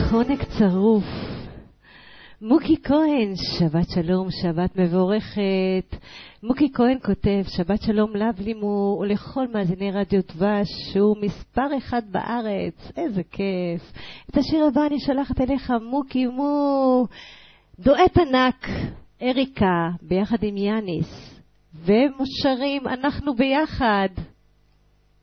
חונק צרוף. מוקי כהן, שבת שלום, שבת מבורכת. מוקי כהן כותב, שבת שלום לב לימו ולכל מאזיני רדיו דבש, שהוא מספר אחד בארץ. איזה כיף. את השיר הבא אני שלחת אליך, מוקי מו. דואט ענק, אריקה, ביחד עם יאניס. ומושרים, אנחנו ביחד.